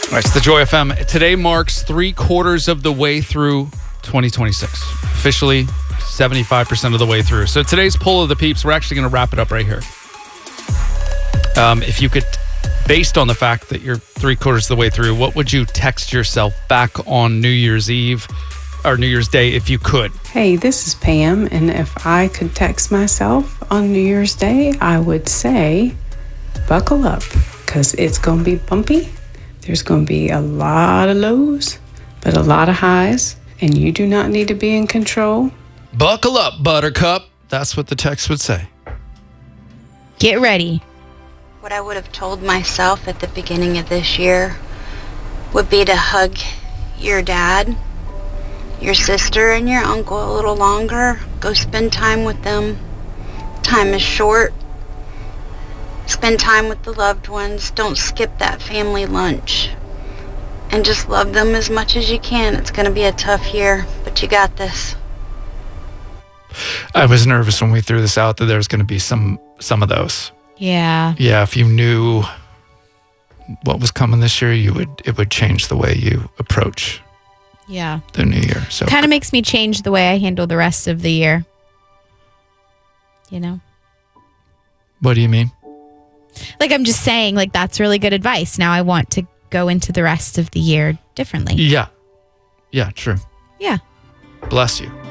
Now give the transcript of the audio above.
All right, it's the Joy FM. Today marks 3/4 of the way through 2026. Officially 75% of the way through. So today's poll of the peeps, we're actually going to wrap it up right here. If you could, based on the fact that you're 3/4 of the way through, what would you text yourself back on New Year's Eve or New Year's Day if you could? Hey, this is Pam, and if I could text myself on New Year's Day, I would say, buckle up, because it's going to be bumpy. There's going to be a lot of lows, but a lot of highs, and you do not need to be in control. Buckle up, Buttercup. That's what the text would say. Get ready. What I would have told myself at the beginning of this year would be to hug your dad, your sister, and your uncle a little longer. Go spend time with them. Time is short. Spend time with the loved ones. Don't skip that family lunch. And just love them as much as you can. It's going to be a tough year, but you got this. I was nervous when we threw this out that there was going to be some of those. Yeah. Yeah, if you knew what was coming this year, it would change the way you approach the new year. So kind of makes me change the way I handle the rest of the year. You know? What do you mean? Like, I'm just saying, like, that's really good advice. Now I want to go into the rest of the year differently. Yeah. Yeah, true. Yeah. Bless you.